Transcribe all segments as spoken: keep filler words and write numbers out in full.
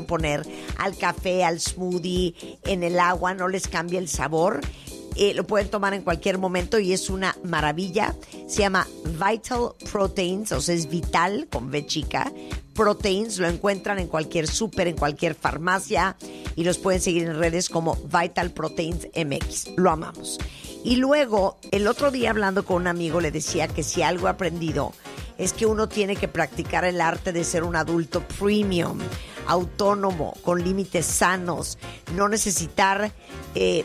poner al café, al smoothie, en el agua, no les cambia el sabor. Eh, lo pueden tomar en cualquier momento y es una maravilla. Se llama Vital Proteins, o sea, es Vital con V chica. Proteins, lo encuentran en cualquier súper, en cualquier farmacia y los pueden seguir en redes como Vital Proteins M X. Lo amamos. Y luego, el otro día hablando con un amigo le decía que si algo he aprendido es que uno tiene que practicar el arte de ser un adulto premium, autónomo, con límites sanos, no necesitar eh,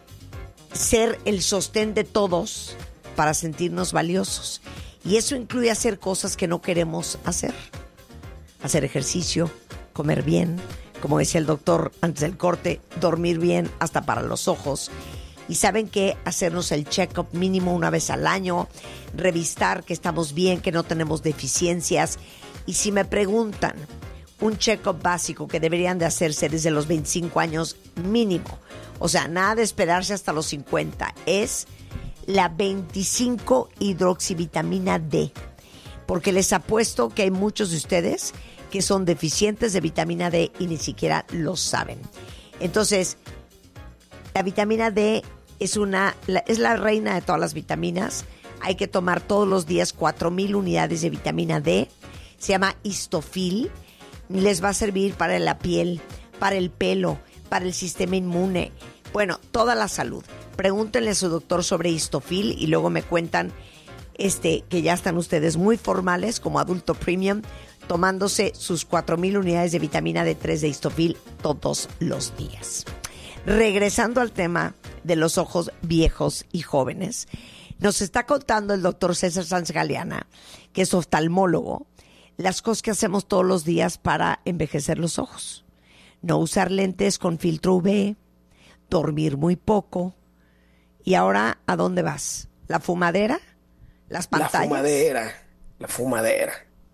ser el sostén de todos para sentirnos valiosos. Y eso incluye hacer cosas que no queremos hacer. Hacer ejercicio, comer bien, como decía el doctor antes del corte, dormir bien hasta para los ojos. Y saben que hacernos el check-up mínimo una vez al año, revisar que estamos bien, que no tenemos deficiencias. Y si me preguntan, un check-up básico que deberían de hacerse desde los veinticinco años mínimo, o sea, nada de esperarse hasta los cincuenta, es la veinticinco hidroxivitamina D. Porque les apuesto que hay muchos de ustedes que son deficientes de vitamina D y ni siquiera lo saben. Entonces, la vitamina D es, una, la, es la reina de todas las vitaminas. Hay que tomar todos los días cuatro mil unidades de vitamina D. Se llama Histofil. Les va a servir para la piel, para el pelo, para el sistema inmune. Bueno, toda la salud. Pregúntenle a su doctor sobre Histofil y luego me cuentan este, que ya están ustedes muy formales como adulto premium tomándose sus cuatro mil unidades de vitamina D tres de Histofil todos los días. Regresando al tema de los ojos viejos y jóvenes, nos está contando el doctor César Sanz Galeana, que es oftalmólogo, las cosas que hacemos todos los días para envejecer los ojos. No usar lentes con filtro U V, dormir muy poco. ¿Y ahora a dónde vas? ¿La fumadera? ¿Las pantallas? La fumadera, la fumadera.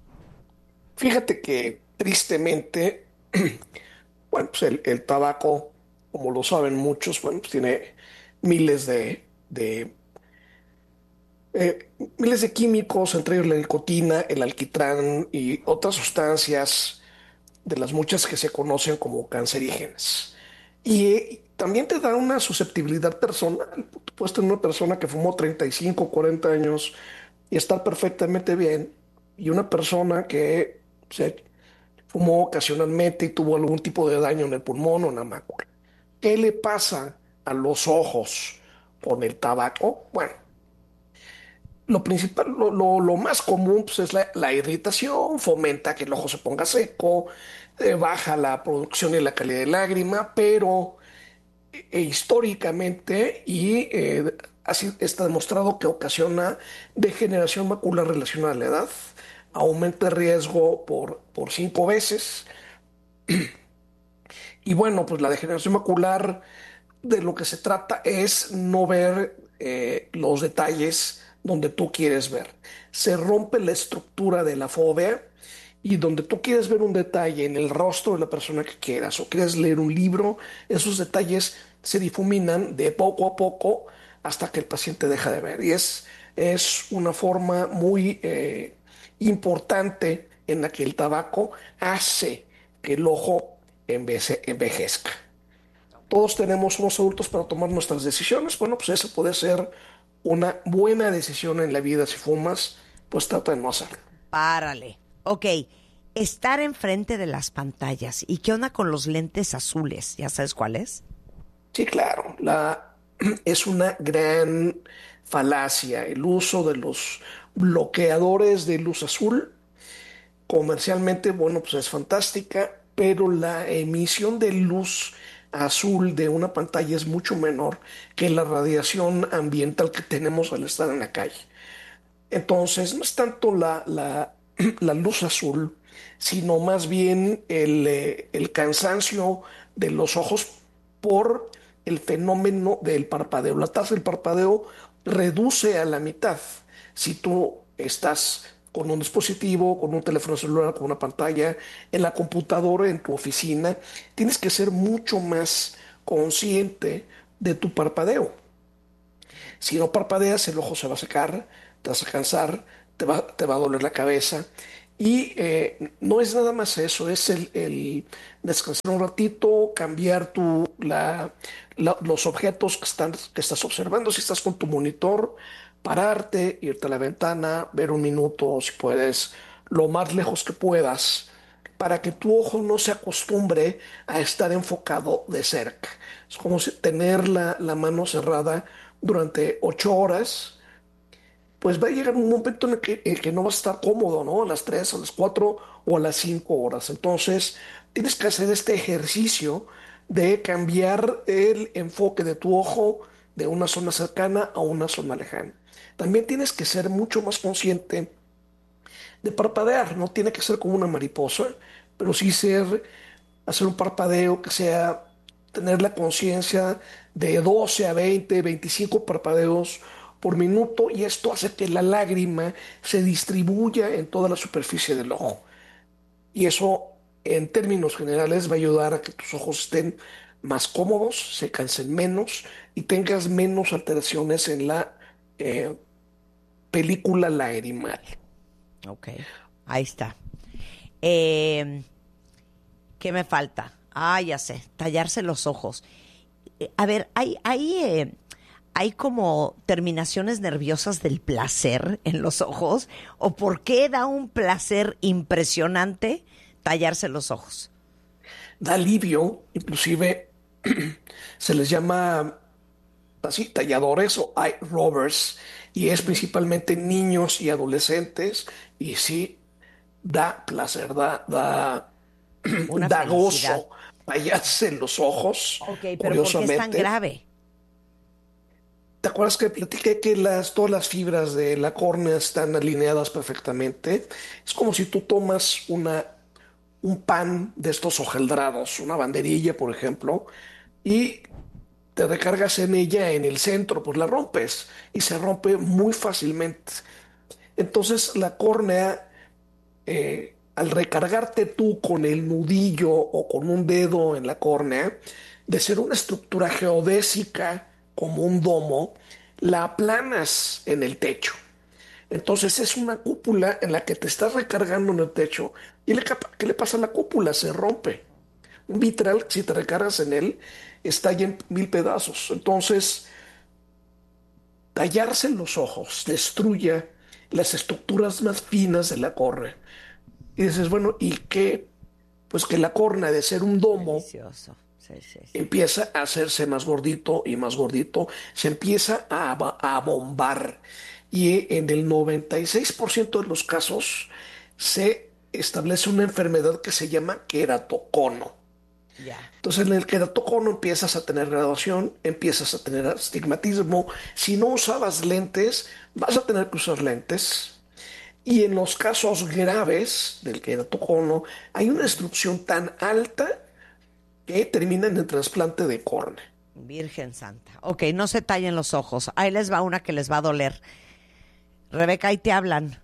Fíjate que tristemente, bueno, pues el, el tabaco, como lo saben muchos, bueno, pues tiene miles de, de eh, miles de químicos, entre ellos la nicotina, el alquitrán y otras sustancias de las muchas que se conocen como cancerígenas. Y eh, también te da una susceptibilidad personal. Tú puedes tener una persona que fumó treinta y cinco, cuarenta años y estar perfectamente bien, y una persona que se fumó ocasionalmente y tuvo algún tipo de daño en el pulmón o en la mácula. ¿Qué le pasa a los ojos con el tabaco? Bueno, lo principal, lo, lo- lo más común pues, es la, la irritación, fomenta que el ojo se ponga seco, eh, baja la producción y la calidad de lágrima, pero eh, históricamente y eh, así está demostrado que ocasiona degeneración macular relacionada a la edad, aumenta el riesgo por, por cinco veces. Y bueno, pues la degeneración macular de lo que se trata es no ver eh, los detalles donde tú quieres ver. Se rompe la estructura de la fóvea y donde tú quieres ver un detalle en el rostro de la persona que quieras o quieres leer un libro, esos detalles se difuminan de poco a poco hasta que el paciente deja de ver. Y es, es una forma muy eh, importante en la que el tabaco hace que el ojo envece- envejezca. Todos tenemos, somos adultos para tomar nuestras decisiones. Bueno, pues esa puede ser una buena decisión en la vida. Si fumas, pues trata de no hacerlo. Párale. Ok, estar enfrente de las pantallas. ¿Y qué onda con los lentes azules? ¿Ya sabes cuál es? Sí, claro, la, es una gran falacia el uso de los bloqueadores de luz azul. Comercialmente, bueno, pues es fantástica, pero la emisión de luz azul de una pantalla es mucho menor que la radiación ambiental que tenemos al estar en la calle. Entonces, no es tanto la, la, la luz azul, sino más bien el, eh, el cansancio de los ojos por el fenómeno del parpadeo. La tasa del parpadeo reduce a la mitad si tú estás con un dispositivo, con un teléfono celular, con una pantalla, en la computadora, en tu oficina. Tienes que ser mucho más consciente de tu parpadeo. Si no parpadeas, el ojo se va a secar, te vas a cansar, te va, te va a doler la cabeza. Y eh, no es nada más eso, es el, el descansar un ratito, cambiar tu, la, la- los objetos que, están, que estás observando. Si estás con tu monitor, pararte, irte a la ventana, ver un minuto, si puedes, lo más lejos que puedas, para que tu ojo no se acostumbre a estar enfocado de cerca. Es como si tener la, la mano cerrada durante ocho horas, pues va a llegar un momento en el que, en que no vas a estar cómodo, ¿no? A las tres, a las cuatro o a las cinco horas. Entonces, tienes que hacer este ejercicio de cambiar el enfoque de tu ojo de una zona cercana a una zona lejana. También tienes que ser mucho más consciente de parpadear. No tiene que ser como una mariposa, pero sí ser, hacer un parpadeo que sea, tener la conciencia de doce a veinte, veinticinco parpadeos por minuto, y esto hace que la lágrima se distribuya en toda la superficie del ojo. Y eso, en términos generales, va a ayudar a que tus ojos estén más cómodos, se cansen menos y tengas menos alteraciones en la eh, película lagrimal. Ok, ahí está. Eh, ¿Qué me falta? Ah, ya sé, tallarse los ojos. Eh, a ver, hay, hay, eh, hay como terminaciones nerviosas del placer en los ojos. ¿O por qué da un placer impresionante tallarse los ojos? Da alivio, inclusive se les llama así talladores o eye robbers, y es Ujú. principalmente niños y adolescentes, y sí da placer, da, da, Una da felicidad. gozo tallarse los ojos, Ok, pero ¿por qué es tan curiosamente. grave? ¿Te acuerdas que platiqué que las, todas las fibras de la córnea están alineadas perfectamente? Es como si tú tomas una, un pan de estos hojaldrados, una banderilla, por ejemplo, y te recargas en ella en el centro, pues la rompes y se rompe muy fácilmente. Entonces la córnea, eh, al recargarte tú con el nudillo o con un dedo en la córnea, de ser una estructura geodésica como un domo, la aplanas en el techo. Entonces es una cúpula en la que te estás recargando en el techo. ¿Y le capa- qué le pasa a la cúpula? Se rompe. Un vitral, si te recargas en él, estalla en mil pedazos. Entonces, tallarse los ojos destruye las estructuras más finas de la córnea. Y dices, bueno, ¿y qué? Pues que la córnea, de ser un domo, Delicioso. Sí, sí, sí. empieza a hacerse más gordito y más gordito, se empieza a, aba- a bombar. Y en el noventa y seis por ciento de los casos se establece una enfermedad que se llama queratocono. Ya. Entonces, en el queratocono empiezas a tener graduación, empiezas a tener astigmatismo. Si no usabas lentes, vas a tener que usar lentes. Y en los casos graves del queratocono, hay una destrucción tan alta que termina en el trasplante de córnea. Virgen Santa. Ok, no se tallen los ojos. Ahí les va una que les va a doler. Rebeca, ahí te hablan.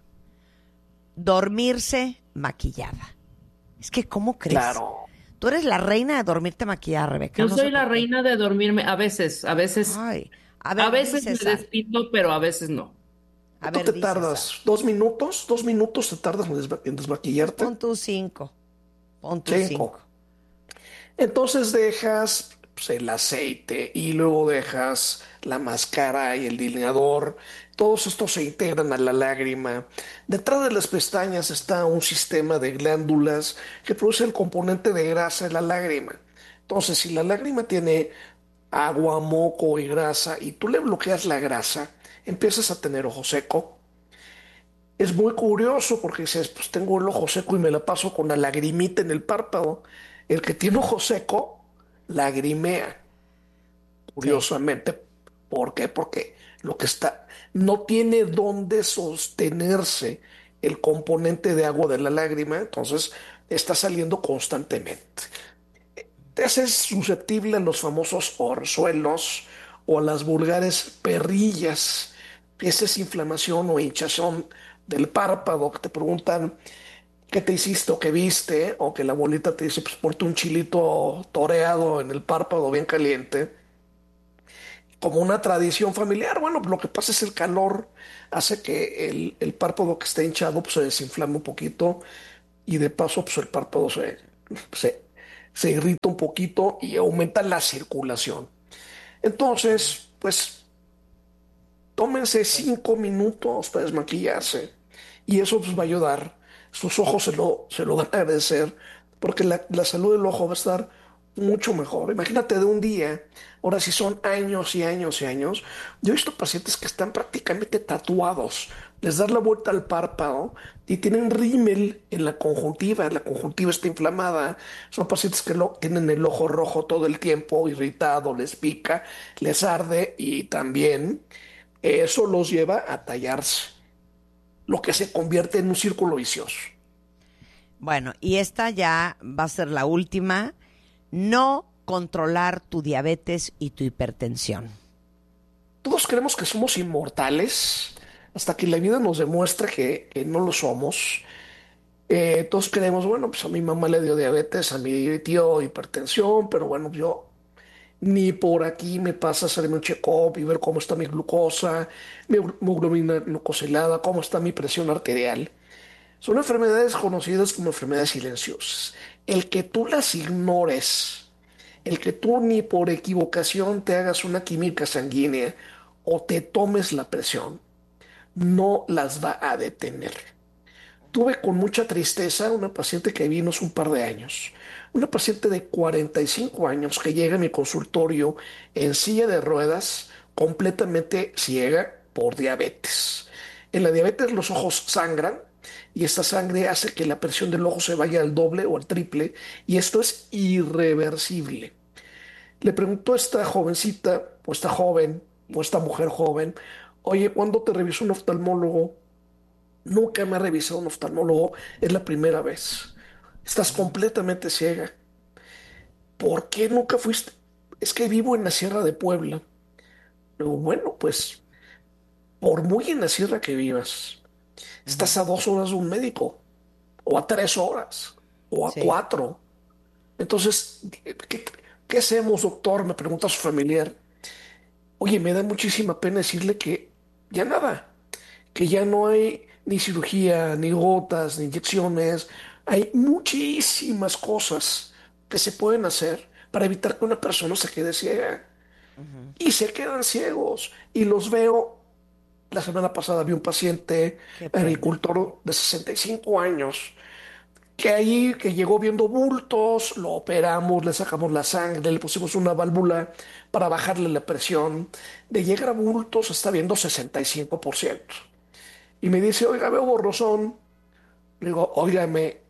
Dormirse maquillada. Es que, ¿cómo crees? Claro. Tú eres la reina de dormirte maquillada, Rebeca. Yo No sé soy la por qué. reina de dormirme a veces, a veces, Ay, a a ver, veces dice me César. despisto, pero a veces no. A ¿Cuánto ver, te dice César. tardas? ¿Dos minutos? ¿Dos minutos te tardas en, desma- en Pues desmaquillarte? pon tus cinco. Pon tus cinco. Cinco. Entonces dejas, pues, el aceite, y luego dejas la máscara y el delineador. Todos estos se integran a la lágrima. Detrás de las pestañas está un sistema de glándulas que produce el componente de grasa de la lágrima. Entonces, si la lágrima tiene agua, moco y grasa, y tú le bloqueas la grasa, empiezas a tener ojo seco. Es muy curioso porque dices, pues tengo el ojo seco y me la paso con la lagrimita en el párpado. El que tiene ojo seco lagrimea, Sí. curiosamente. ¿Por qué? Porque lo que está, no tiene dónde sostenerse el componente de agua de la lágrima, entonces está saliendo constantemente. Te haces susceptible a los famosos orzuelos o a las vulgares perrillas. Esa es inflamación o hinchazón del párpado, que te preguntan qué te hiciste o qué viste, o que la abuelita te dice, pues ponte un chilito toreado en el párpado bien caliente. como una tradición familiar. Bueno, lo que pasa es el calor hace que el, el párpado que está hinchado pues, se desinflame un poquito y de paso pues, el párpado se, se, se irrita un poquito y aumenta la circulación. Entonces, pues tómense cinco minutos para desmaquillarse y eso pues, va a ayudar. Sus ojos se lo, se lo van a agradecer porque la, la salud del ojo va a estar mucho mejor. Imagínate de un día, ahora si son años y años y años. Yo he visto pacientes que están prácticamente tatuados. Les das la vuelta al párpado y tienen rímel en la conjuntiva. La conjuntiva está inflamada. Son pacientes que lo, tienen el ojo rojo todo el tiempo, irritado, les pica, les arde y también eso los lleva a tallarse, lo que se convierte en un círculo vicioso. Bueno, y esta ya va a ser la última. No controlar tu diabetes y tu hipertensión. Todos creemos que somos inmortales hasta que la vida nos demuestra que, que no lo somos. Eh, todos creemos, bueno, pues a mi mamá le dio diabetes, a mi tío hipertensión, pero bueno, yo ni por aquí me pasa hacerme un check-up y ver cómo está mi glucosa, mi hemoglobina glucosilada, cómo está mi presión arterial. Son enfermedades conocidas como enfermedades silenciosas. El que tú las ignores, el que tú ni por equivocación te hagas una química sanguínea o te tomes la presión, no las va a detener. Tuve con mucha tristeza una paciente que vino hace un par de años, una paciente de cuarenta y cinco años que llega a mi consultorio en silla de ruedas, completamente ciega por diabetes. En la diabetes los ojos sangran y esta sangre hace que la presión del ojo se vaya al doble o al triple y esto es irreversible. Le preguntó a esta jovencita o esta joven o esta mujer joven, oye, ¿cuándo te revisó un oftalmólogo? Nunca me ha revisado un oftalmólogo, es la primera vez. Estás completamente ciega. ¿Por qué nunca fuiste? Es que vivo en la Sierra de Puebla. Luego, bueno, pues por muy en la sierra que vivas, estás a dos horas de un médico, o a tres horas, o a Sí. cuatro. Entonces, ¿qué, qué hacemos, doctor? Me pregunta su familiar. Oye, me da muchísima pena decirle que ya nada, que ya no hay ni cirugía, ni gotas, ni inyecciones. Hay muchísimas cosas que se pueden hacer para evitar que una persona se quede ciega. Ujú. Y se quedan ciegos. Y los veo. La semana pasada vi un paciente Qué pena. agricultor de sesenta y cinco años que ahí que llegó viendo bultos, lo operamos, le sacamos la sangre, le pusimos una válvula para bajarle la presión. De llegar a bultos está viendo sesenta y cinco por ciento. Y me dice, oiga, veo borrosón. Le digo, óigame,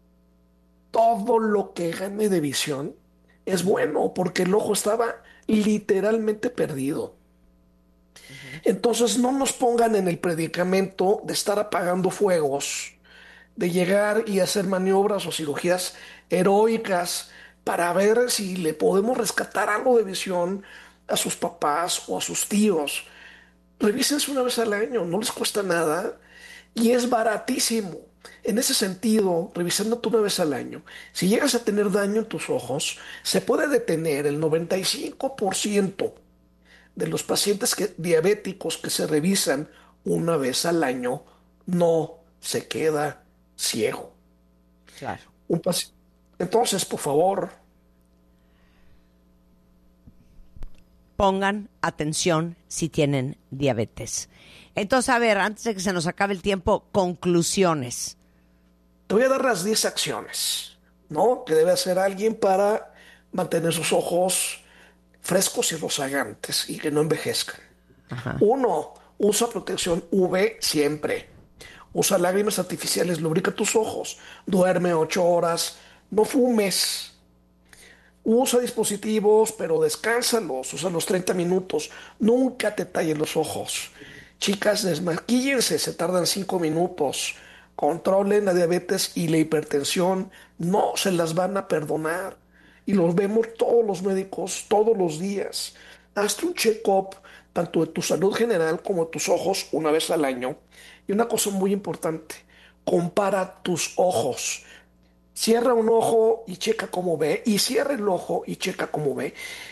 todo lo que gane de visión es bueno porque el ojo estaba literalmente perdido. Ujú. Entonces no nos pongan en el predicamento de estar apagando fuegos, de llegar y hacer maniobras o cirugías heroicas para ver si le podemos rescatar algo de visión a sus papás o a sus tíos. Revísense una vez al año, no les cuesta nada y es baratísimo. En ese sentido, revisándote una vez al año, si llegas a tener daño en tus ojos, se puede detener el noventa y cinco por ciento de los pacientes que- diabéticos que se revisan una vez al año, no se queda ciego. Claro. Un paci- Entonces, por favor, Pongan atención si tienen diabetes. Entonces, a ver, antes de que se nos acabe el tiempo, conclusiones. te voy a dar las diez acciones, ¿no? Que debe hacer alguien para mantener sus ojos frescos y rozagantes y que no envejezcan. Ajá. Uno, usa protección U V siempre. Usa lágrimas artificiales, lubrica tus ojos. Duerme ocho horas. No fumes. Usa dispositivos, pero descánsalos. Usa los treinta minutos. Nunca te talles los ojos. Chicas, desmaquíllense, se tardan cinco minutos. Controlen la diabetes y la hipertensión. No se las van a perdonar. Y los vemos todos los médicos, todos los días. Hazte un check-up, tanto de tu salud general como de tus ojos, una vez al año. Y una cosa muy importante, compara tus ojos. Cierra un ojo y checa cómo ve, y cierra el ojo y checa cómo ve.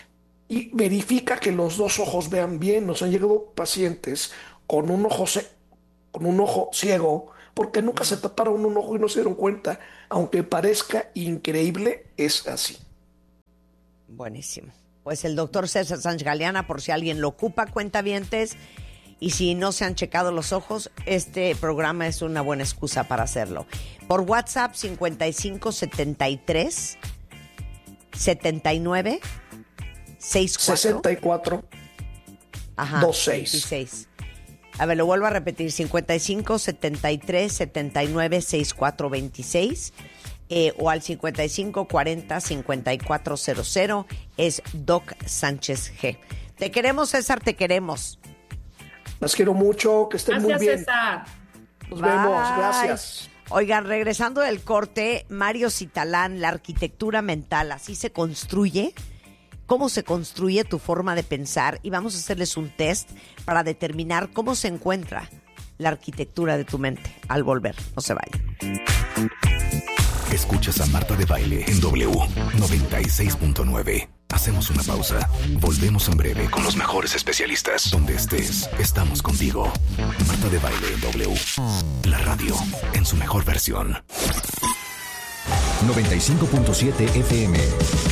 y verifica que los dos ojos vean bien. Nos han llegado pacientes con un ojo, ce- con un ojo ciego porque nunca se taparon un ojo y no se dieron cuenta. Aunque parezca increíble, es así. Buenísimo. Pues el doctor César Sánchez Galeana, por si alguien lo ocupa, cuentavientes, y si no se han checado los ojos, este programa es una buena excusa para hacerlo. Por WhatsApp, cincuenta y cinco setenta y tres setenta y nueve sesenta y cuatro sesenta y cuatro Ajá, veintiséis. veintiséis. A ver, lo vuelvo a repetir, cincuenta y cinco setenta y tres setenta y nueve sesenta y cuatro veintiséis, eh, o al cincuenta y cinco cuarenta cincuenta y cuatro cero cero, es Doc Sánchez G. Te queremos, César, te queremos. Las quiero mucho, que estén Gracias, muy bien. César. Nos Bye. vemos, gracias. Oigan, regresando del corte, Mario Citalán, la arquitectura mental, ¿así se construye? ¿Cómo se construye tu forma de pensar? Y vamos a hacerles un test para determinar cómo se encuentra la arquitectura de tu mente al volver. No se vayan. Escuchas a Marta de Baile en W noventa y seis punto nueve. Hacemos una pausa. Volvemos en breve con los mejores especialistas. Donde estés, estamos contigo. Marta de Baile en W. La radio en su mejor versión. noventa y cinco punto siete F M.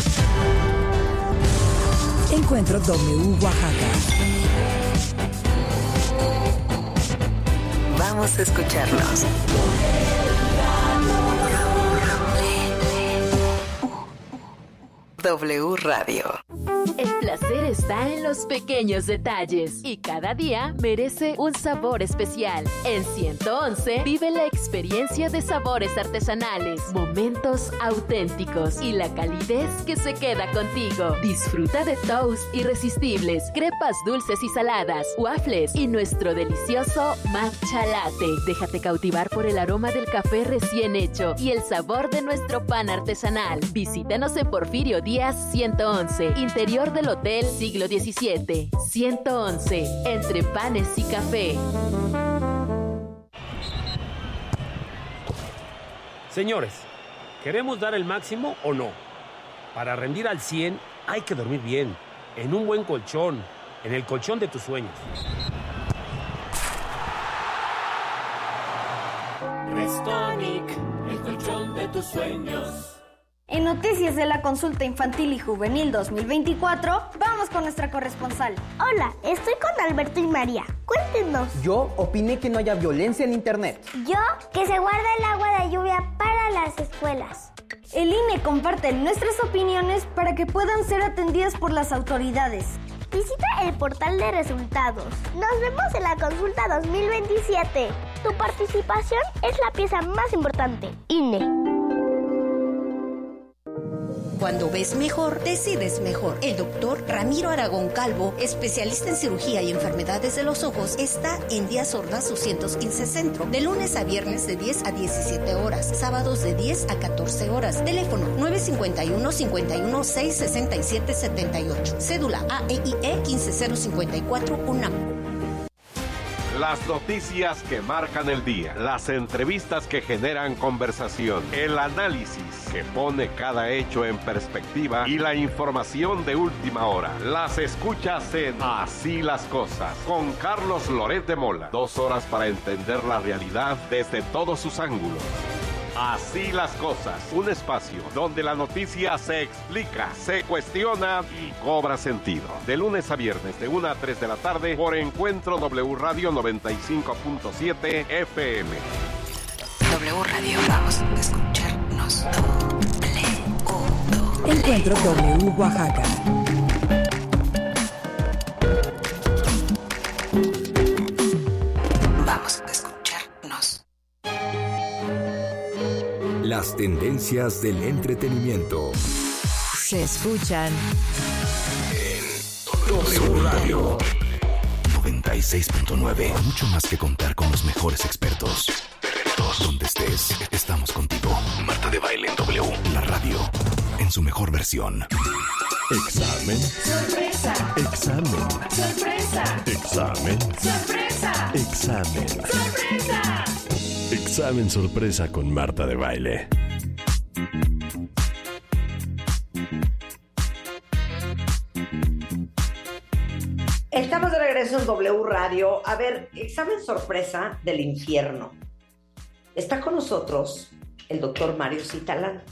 Encuentro W Oaxaca. Vamos a escucharnos. W Radio. El placer está en los pequeños detalles y cada día merece un sabor especial. En ciento once vive la experiencia de sabores artesanales, momentos auténticos y la calidez que se queda contigo. Disfruta de toast irresistibles, crepas dulces y saladas, waffles y nuestro delicioso matcha latte. Déjate cautivar por el aroma del café recién hecho y el sabor de nuestro pan artesanal. Visítanos en Porfirio Díaz ciento once, interior del Hotel Siglo diecisiete. ciento once, entre panes y café. Señores, ¿queremos dar el máximo o no? Para rendir al cien hay que dormir bien, en un buen colchón, en el colchón de tus sueños. Restonic, el colchón de tus sueños. En Noticias de la Consulta Infantil y Juvenil dos mil veinticuatro, vamos con nuestra corresponsal. Hola, estoy con Alberto y María. Cuéntenos. Yo opiné que no haya violencia en internet. Yo, que se guarda el agua de lluvia para las escuelas. El I N E comparte nuestras opiniones para que puedan ser atendidas por las autoridades. Visita el portal de resultados. Nos vemos en la consulta dos mil veintisiete. Tu participación es la pieza más importante. I N E. Cuando ves mejor, decides mejor. El doctor Ramiro Aragón Calvo, especialista en cirugía y enfermedades de los ojos, está en Díaz Ordaz doscientos quince Centro, de lunes a viernes de diez a diecisiete horas, sábados de diez a catorce horas. Teléfono nueve cinco uno, cinco uno seis, seis siete siete ocho. Cédula A E I E uno cinco cero cinco cuatro, UNAM. Las noticias que marcan el día, las entrevistas que generan conversación, el análisis que pone cada hecho en perspectiva y la información de última hora. Las escuchas en Así las Cosas, con Carlos Loret de Mola. Dos horas para entender la realidad desde todos sus ángulos. Así las Cosas, un espacio donde la noticia se explica, se cuestiona y cobra sentido. De lunes a viernes, de una a tres de la tarde, por Encuentro W Radio noventa y cinco punto siete F M. W Radio, vamos a escucharnos. Encuentro W Oaxaca. Vamos a escucharnos. Las tendencias del entretenimiento se escuchan en W Radio noventa y seis punto nueve. Mucho más que contar con los mejores expertos. Donde estés, estamos contigo. Marta de Baile en W, la radio en su mejor versión. Examen. Sorpresa. Examen. Sorpresa. Examen. Sorpresa. Examen. Sorpresa. Examen sorpresa con Marta de Baile. Estamos de regreso en W Radio. A ver, examen sorpresa del infierno. Está con nosotros el doctor Mario Citalán,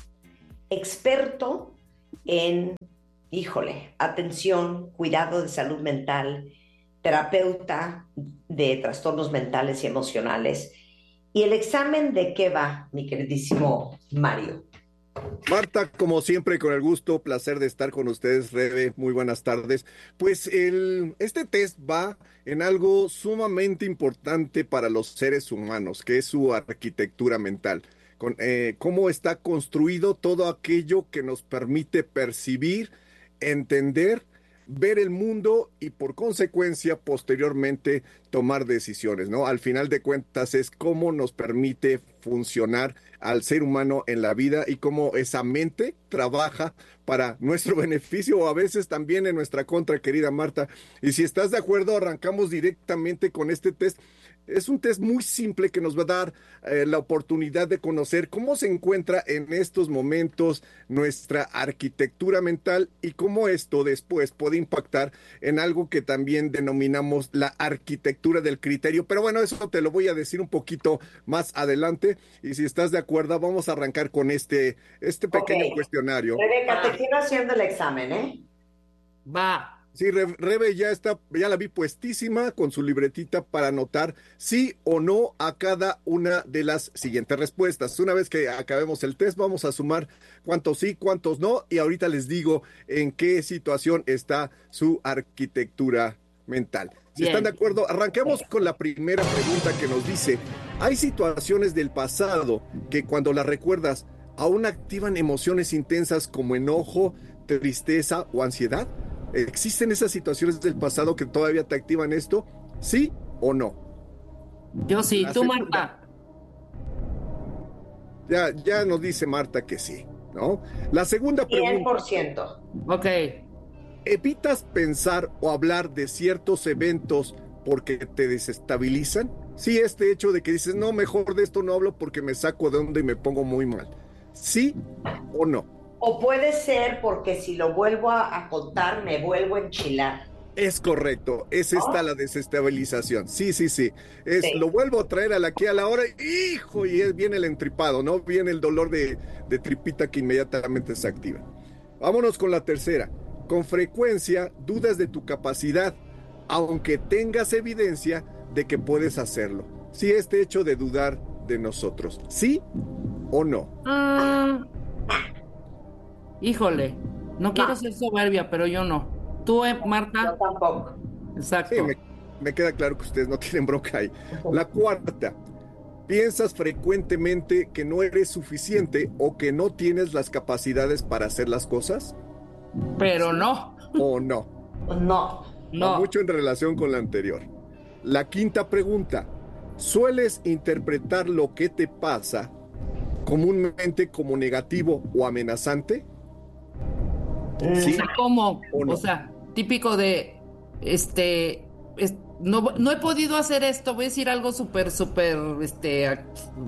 experto en, híjole, atención, cuidado de salud mental, terapeuta de trastornos mentales y emocionales. ¿Y el examen de qué va, mi queridísimo Mario? Marta, como siempre, con el gusto, placer de estar con ustedes, Rebe, muy buenas tardes. Pues el, este test va en algo sumamente importante para los seres humanos, que es su arquitectura mental, con, eh, cómo está construido todo aquello que nos permite percibir, entender, ver el mundo y por consecuencia posteriormente tomar decisiones, ¿no? Al final de cuentas es cómo nos permite funcionar al ser humano en la vida y cómo esa mente trabaja para nuestro beneficio o a veces también en nuestra contra, querida Marta. Y si estás de acuerdo, arrancamos directamente con este test. Es un test muy simple que nos va a dar eh, la oportunidad de conocer cómo se encuentra en estos momentos nuestra arquitectura mental y cómo esto después puede impactar en algo que también denominamos la arquitectura del criterio. Pero bueno, eso te lo voy a decir un poquito más adelante. Y si estás de acuerdo, vamos a arrancar con este, este pequeño okay. cuestionario. Rebeca, te quiero haciendo el examen, ¿eh? Va. Sí, Rebe ya está, ya la vi puestísima con su libretita para anotar sí o no a cada una de las siguientes respuestas. Una vez que acabemos el test, vamos a sumar cuántos sí, cuántos no, y ahorita les digo en qué situación está su arquitectura mental. Si Bien. están de acuerdo, arranquemos con la primera pregunta que nos dice: ¿hay situaciones del pasado que cuando las recuerdas aún activan emociones intensas como enojo, tristeza o ansiedad? ¿Existen esas situaciones del pasado que todavía te activan esto? ¿Sí o no? Yo sí, la tú segunda. Marta. Ya, ya nos dice Marta que sí, ¿no? La segunda pregunta. cien por ciento. Ok. ¿Evitas pensar o hablar de ciertos eventos porque te desestabilizan? Sí, este hecho de que dices, no, mejor de esto no hablo porque me saco de onda y me pongo muy mal. ¿Sí o no? O puede ser porque si lo vuelvo a, a contar, me vuelvo a enchilar. Es correcto, es esta oh. la desestabilización. Sí, sí, sí. Es, sí. Lo vuelvo a traer a la aquí a la hora, hijo, y es, viene el entripado, ¿no? Viene el dolor de, de tripita que inmediatamente se activa. Vámonos con la tercera. Con frecuencia dudas de tu capacidad, aunque tengas evidencia de que puedes hacerlo. Sí, este hecho de dudar de nosotros. ¿Sí o no? Ah... Híjole, no, no quiero ser soberbia, pero yo no. ¿Tú, eh, Marta? Yo tampoco. Exacto. Sí, me, me queda claro que ustedes no tienen bronca ahí. La cuarta, ¿piensas frecuentemente que no eres suficiente o que no tienes las capacidades para hacer las cosas? Pero no. ¿O no? No. No. Va mucho en relación con la anterior. La quinta pregunta, ¿sueles interpretar lo que te pasa comúnmente como negativo o amenazante? ¿Sí? O sea, ¿cómo? ¿O, no? O sea, típico de, este, es, no, no he podido hacer esto, voy a decir algo súper, súper, este,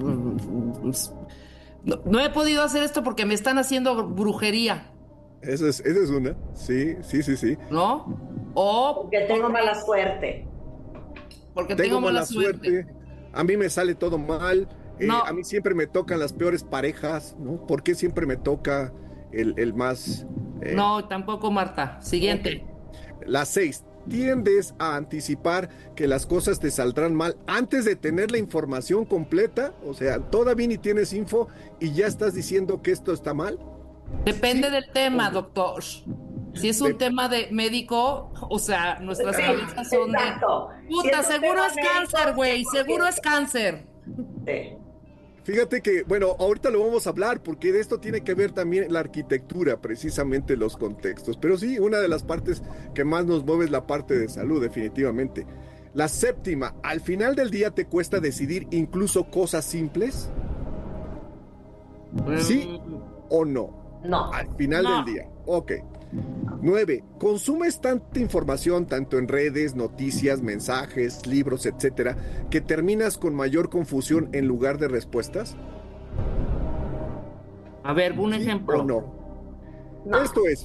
no, no he podido hacer esto porque me están haciendo brujería. Esa es, esa es una, sí, sí, sí, sí. ¿No? O... Porque tengo mala suerte. Porque tengo, tengo mala, mala suerte. suerte. A mí me sale todo mal. Eh, no. A mí siempre me tocan las peores parejas, ¿no? ¿Por qué siempre me toca el, el más... Eh... No, tampoco, Marta. Siguiente. Okay. La seis. ¿Tiendes a anticipar que las cosas te saldrán mal antes de tener la información completa? O sea, todavía ni tienes info y ya estás diciendo que esto está mal. Depende ¿Sí? del tema, doctor. Si es un de... tema de médico, o sea, nuestras sí, cabezas son exacto. de... Puta, si seguro es cáncer, güey. Seguro es cáncer. Sí. Fíjate que, bueno, ahorita lo vamos a hablar porque de esto tiene que ver también la arquitectura, precisamente los contextos. Pero sí, una de las partes que más nos mueve es la parte de salud, definitivamente. La séptima, ¿al final del día te cuesta decidir incluso cosas simples? ¿Sí o no? No. Al final no. del día. Ok. Nueve, ¿consumes tanta información tanto en redes, noticias, mensajes, libros, etcétera, que terminas con mayor confusión en lugar de respuestas? A ver, un ¿Sí ejemplo. ¿O no? No. Esto es,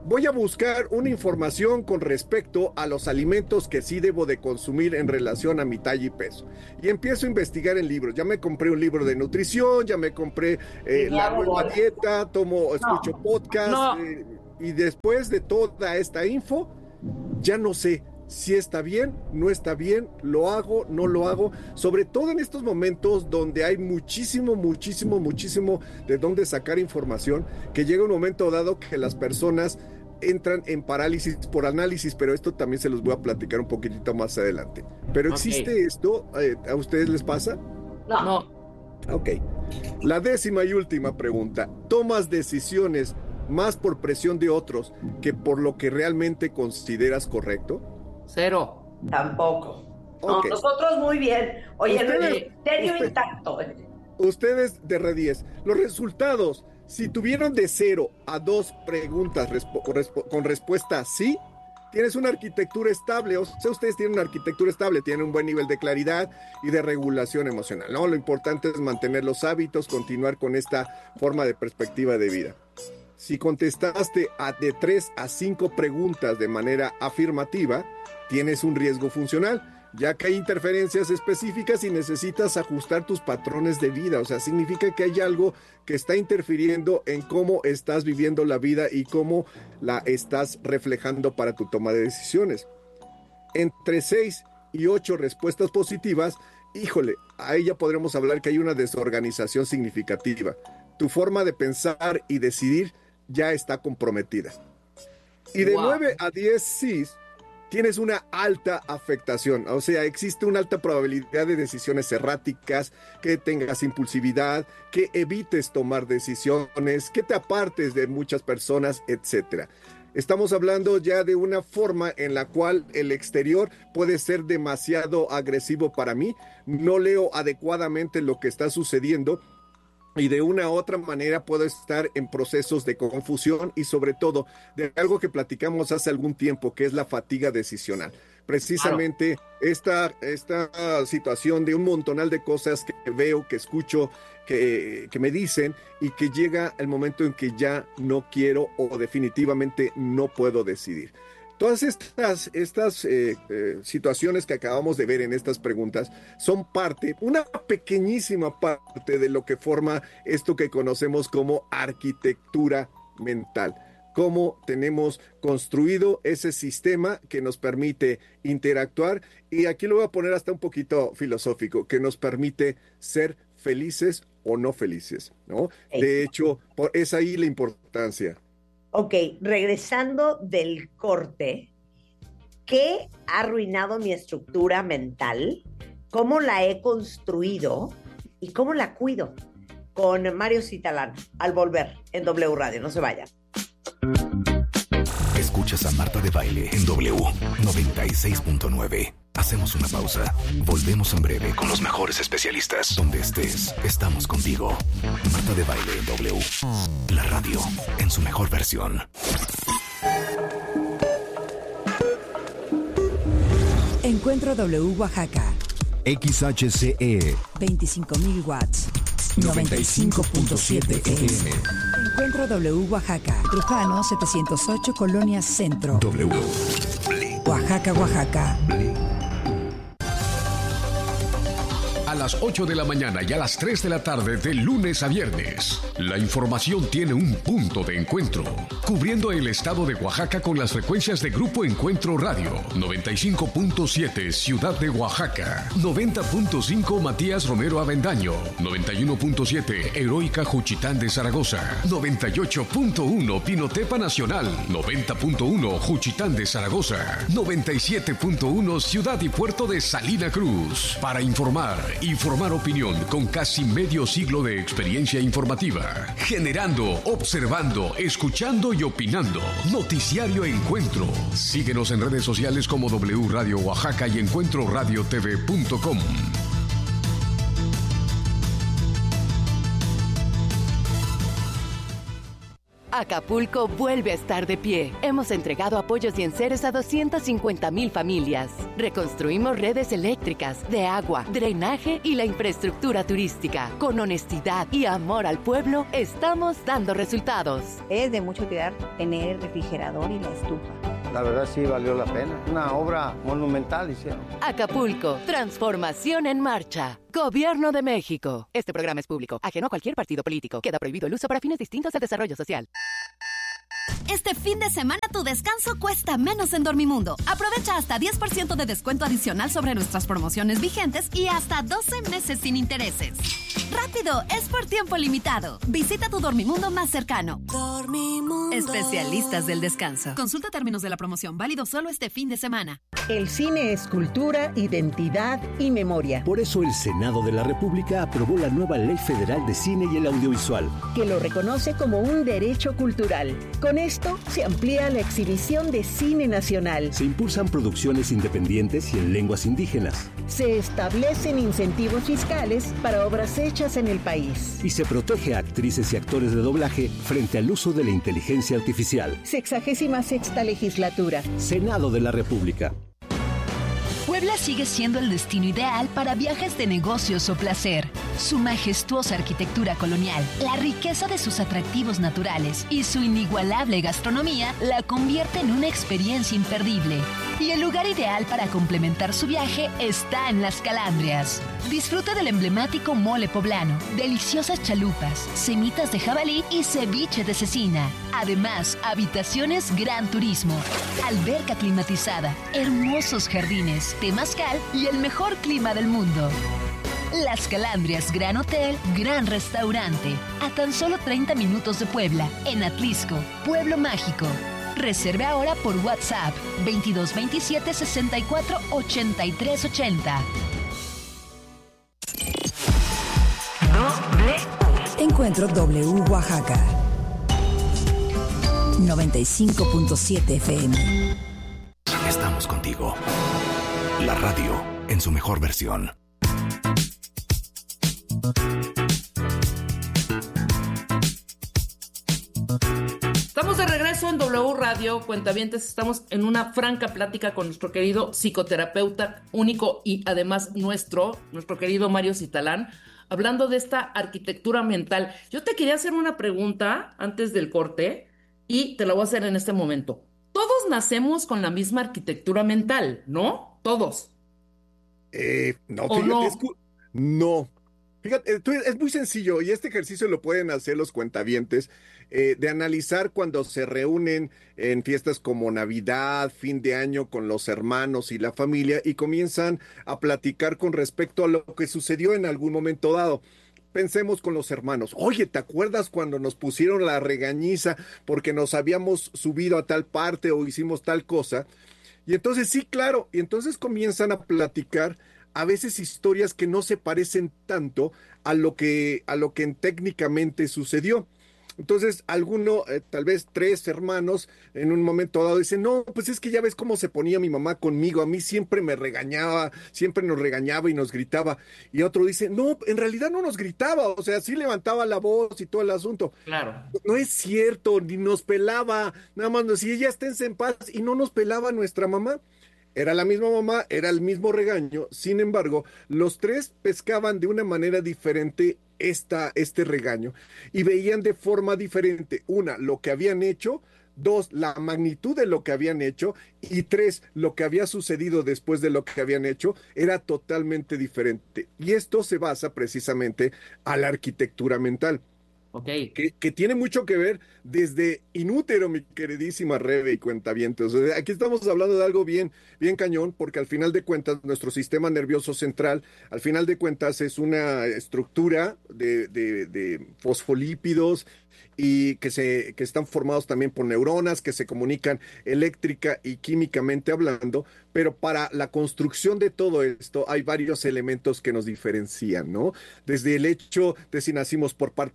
voy a buscar una información con respecto a los alimentos que sí debo de consumir en relación a mi talla y peso. Y empiezo a investigar en libros. Ya me compré un libro de nutrición, ya me compré eh, la nueva dieta, tomo, escucho no, podcast. No. Eh, y después de toda esta info, ya no sé si está bien, no está bien, lo hago, no lo hago, sobre todo en estos momentos donde hay muchísimo, muchísimo, muchísimo de dónde sacar información, que llega un momento dado que las personas entran en parálisis por análisis, pero esto también se los voy a platicar un poquitito más adelante. Pero ¿existe okay. esto? Eh, ¿A ustedes les pasa? No. no. Ok. La décima y última pregunta. ¿Tomas decisiones más por presión de otros que por lo que realmente consideras correcto? Cero. Tampoco. Okay. No, nosotros muy bien. Oye, ustedes, serio usted, intacto. Ustedes de R diez, los resultados, si tuvieron de cero a dos preguntas resp- resp- con respuesta sí, tienes una arquitectura estable. O sea, ustedes tienen una arquitectura estable, tienen un buen nivel de claridad y de regulación emocional, ¿no? Lo importante es mantener los hábitos, continuar con esta forma de perspectiva de vida. Si contestaste a de tres a cinco preguntas de manera afirmativa, tienes un riesgo funcional, ya que hay interferencias específicas y necesitas ajustar tus patrones de vida. O sea, significa que hay algo que está interfiriendo en cómo estás viviendo la vida y cómo la estás reflejando para tu toma de decisiones. Entre seis y ocho respuestas positivas, híjole, ahí ya podremos hablar que hay una desorganización significativa. Tu forma de pensar y decidir ya está comprometida. Y de wow. nueve a diez sís, tienes una alta afectación, o sea, existe una alta probabilidad de decisiones erráticas, que tengas impulsividad, que evites tomar decisiones, que te apartes de muchas personas, etcétera. Estamos hablando ya de una forma en la cual el exterior puede ser demasiado agresivo para mí, no leo adecuadamente lo que está sucediendo, y de una u otra manera puedo estar en procesos de confusión y sobre todo de algo que platicamos hace algún tiempo, que es la fatiga decisional. Precisamente claro. esta, esta situación de un montonal de cosas que veo, que escucho, que, que me dicen y que llega el momento en que ya no quiero o definitivamente no puedo decidir. Todas estas, estas eh, eh, situaciones que acabamos de ver en estas preguntas son parte, una pequeñísima parte de lo que forma esto que conocemos como arquitectura mental. Cómo tenemos construido ese sistema que nos permite interactuar, y aquí lo voy a poner hasta un poquito filosófico, que nos permite ser felices o no felices, ¿no? De hecho, por, es ahí la importancia. Ok, regresando del corte, ¿qué ha arruinado mi estructura mental? ¿Cómo la he construido? ¿Y cómo la cuido? Con Mario Citalán, al volver en W Radio. No se vayan. Escuchas a Marta de Baile en W noventa y seis punto nueve. Hacemos una pausa. Volvemos en breve con los mejores especialistas. Donde estés, estamos contigo. Marta de Baile en W. La radio en su mejor versión. Encuentro W Oaxaca. X H C E. veinticinco mil watts. noventa y cinco punto siete F M. Encuentro W Oaxaca. Trujano setecientos ocho, Colonia Centro. W. Oaxaca, Oaxaca. A las ocho de la mañana y a las tres de la tarde de lunes a viernes, la información tiene un punto de encuentro, cubriendo el estado de Oaxaca con las frecuencias de Grupo Encuentro Radio, noventa y cinco punto siete Ciudad de Oaxaca, noventa punto cinco Matías Romero Avendaño, noventa y uno punto siete Heroica Juchitán de Zaragoza, noventa y ocho punto uno Pinotepa Nacional, noventa punto uno Juchitán de Zaragoza, noventa y siete punto uno Ciudad y Puerto de Salina Cruz. Para informar y formar opinión con casi medio siglo de experiencia informativa, generando, observando, escuchando y opinando. Noticiario Encuentro. Síguenos en redes sociales como W Radio Oaxaca y encuentro radio t v punto com. Acapulco vuelve a estar de pie. Hemos entregado apoyos y enseres a doscientas cincuenta mil familias. Reconstruimos redes eléctricas, de agua, drenaje y la infraestructura turística. Con honestidad y amor al pueblo, estamos dando resultados. Es de mucho cuidar tener el refrigerador y la estufa. La verdad sí valió la pena. Una obra monumental hicieron. Acapulco, transformación en marcha. Gobierno de México. Este programa es público, ajeno a cualquier partido político. Queda prohibido el uso para fines distintos al desarrollo social. Este fin de semana tu descanso cuesta menos en Dormimundo. Aprovecha hasta diez por ciento de descuento adicional sobre nuestras promociones vigentes y hasta doce meses sin intereses. ¡Rápido! Es por tiempo limitado. Visita tu Dormimundo más cercano. Dormimundo. Especialistas del descanso. Consulta términos de la promoción. Válido solo este fin de semana. El cine es cultura, identidad y memoria. Por eso el Senado de la República aprobó la nueva Ley Federal de Cine y el Audiovisual, que lo reconoce como un derecho cultural. Con esto se amplía la exhibición de cine nacional. Se impulsan producciones independientes y en lenguas indígenas. Se establecen incentivos fiscales para obras hechas en el país. Y se protege a actrices y actores de doblaje frente al uso de la inteligencia artificial. Sexagésima sexta legislatura. Senado de la República. Puebla sigue siendo el destino ideal para viajes de negocios o placer. Su majestuosa arquitectura colonial, la riqueza de sus atractivos naturales y su inigualable gastronomía la convierte en una experiencia imperdible. Y el lugar ideal para complementar su viaje está en Las Calandrias. Disfruta del emblemático mole poblano, deliciosas chalupas, semitas de jabalí y ceviche de cecina. Además, habitaciones Gran Turismo, alberca climatizada, hermosos jardines, temazcal y el mejor clima del mundo. Las Calandrias Gran Hotel, Gran Restaurante, a tan solo treinta minutos de Puebla, en Atlisco, Pueblo Mágico. Reserve ahora por WhatsApp veintidós veintisiete sesenta y cuatro ochenta y tres ochenta. Encuentro W Oaxaca noventa y cinco punto siete F M. Estamos contigo. La radio en su mejor versión. Estamos de regreso en W Radio, cuentavientes. Estamos en una franca plática con nuestro querido psicoterapeuta único y además nuestro, nuestro querido Mario Citalán, hablando de esta arquitectura mental. Yo te quería hacer una pregunta antes del corte y te la voy a hacer en este momento. Todos nacemos con la misma arquitectura mental, ¿no? Todos. Eh, no, ¿O fíjate, no? es cu- no. Fíjate, tú- es muy sencillo y este ejercicio lo pueden hacer los cuentavientes, eh, de analizar cuando se reúnen en fiestas como Navidad, fin de año con los hermanos y la familia y comienzan a platicar con respecto a lo que sucedió en algún momento dado. Pensemos con los hermanos. Oye, ¿te acuerdas cuando nos pusieron la regañiza porque nos habíamos subido a tal parte o hicimos tal cosa? Y entonces sí, claro, y entonces comienzan a platicar a veces historias que no se parecen tanto a lo que, a lo que técnicamente sucedió. Entonces, alguno, eh, tal vez tres hermanos, en un momento dado dicen, no, pues es que ya ves cómo se ponía mi mamá conmigo, a mí siempre me regañaba, siempre nos regañaba y nos gritaba. Y otro dice, no, en realidad no nos gritaba, o sea, sí levantaba la voz y todo el asunto. Claro. No es cierto, ni nos pelaba, nada más nos decía, ya esténse en paz, y no nos pelaba nuestra mamá. Era la misma mamá, era el mismo regaño, sin embargo, los tres pescaban de una manera diferente esta, este regaño y veían de forma diferente, una, lo que habían hecho, dos, la magnitud de lo que habían hecho y tres, lo que había sucedido después de lo que habían hecho era totalmente diferente. Y esto se basa precisamente a la arquitectura mental. Okay. Que, que tiene mucho que ver desde inútero, mi queridísima Rebe y cuentavientes. O sea, aquí estamos hablando de algo bien, bien cañón, porque al final de cuentas nuestro sistema nervioso central, al final de cuentas es una estructura de, de, de fosfolípidos y que, se, que están formados también por neuronas que se comunican eléctrica y químicamente hablando, pero para la construcción de todo esto hay varios elementos que nos diferencian, ¿no? Desde el hecho de si nacimos por parto normal,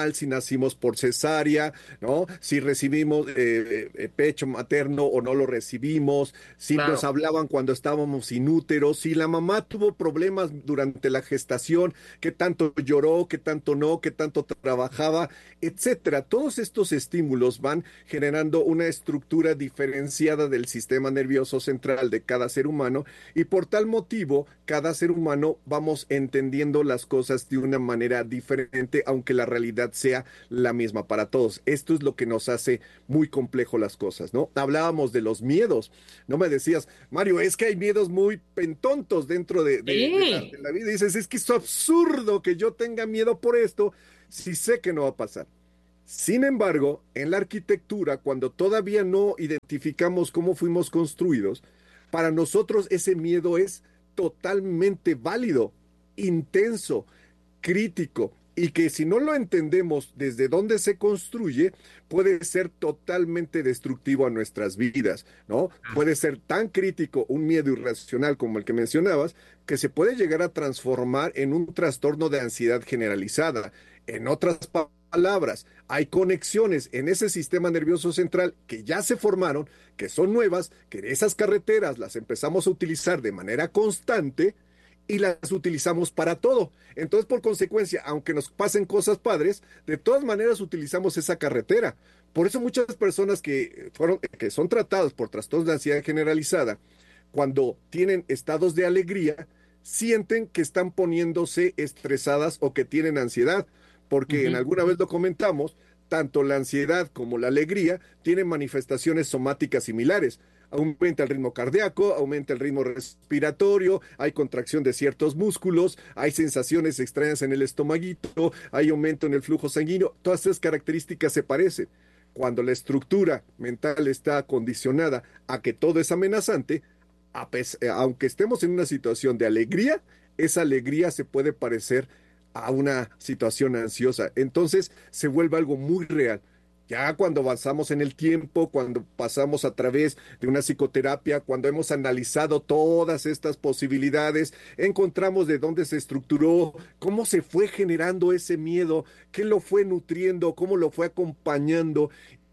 normal, si nacimos por cesárea, ¿no? Si recibimos eh, eh, pecho materno o no lo recibimos, si Claro. nos hablaban cuando estábamos sin útero, si la mamá tuvo problemas durante la gestación, qué tanto lloró, qué tanto no, qué tanto trabajaba, etcétera. Todos estos estímulos van generando una estructura diferenciada del sistema nervioso central de cada ser humano y por tal motivo, cada ser humano vamos entendiendo las cosas de una manera diferente, aunque la realidad sea la misma para todos. Esto es lo que nos hace muy complejo las cosas, ¿no? Hablábamos de los miedos, ¿no? Me decías, Mario, es que hay miedos muy pentontos dentro de, de, Sí. de la, de la vida. Y dices, es que es absurdo que yo tenga miedo por esto si sé que no va a pasar. Sin embargo, en la arquitectura, cuando todavía no identificamos cómo fuimos construidos, para nosotros ese miedo es totalmente válido, intenso, crítico, y que si no lo entendemos desde dónde se construye, puede ser totalmente destructivo a nuestras vidas, ¿no? Puede ser tan crítico un miedo irracional como el que mencionabas, que se puede llegar a transformar en un trastorno de ansiedad generalizada. En otras palabras, hay conexiones en ese sistema nervioso central que ya se formaron, que son nuevas, que esas carreteras las empezamos a utilizar de manera constante y las utilizamos para todo. Entonces, por consecuencia, aunque nos pasen cosas padres, de todas maneras utilizamos esa carretera. Por eso muchas personas que fueron, que son tratadas por trastornos de ansiedad generalizada, cuando tienen estados de alegría, sienten que están poniéndose estresadas o que tienen ansiedad, porque Ujú. en alguna vez lo comentamos, tanto la ansiedad como la alegría tienen manifestaciones somáticas similares. Aumenta el ritmo cardíaco, aumenta el ritmo respiratorio, hay contracción de ciertos músculos, hay sensaciones extrañas en el estomaguito, hay aumento en el flujo sanguíneo. Todas esas características se parecen. Cuando la estructura mental está condicionada a que todo es amenazante, a pes- eh, aunque estemos en una situación de alegría, esa alegría se puede parecer a una situación ansiosa. Entonces se vuelve algo muy real. Ya cuando avanzamos en el tiempo, cuando pasamos a través de una psicoterapia, cuando hemos analizado todas estas posibilidades, encontramos de dónde se estructuró, cómo se fue generando ese miedo, qué lo fue nutriendo, cómo lo fue acompañando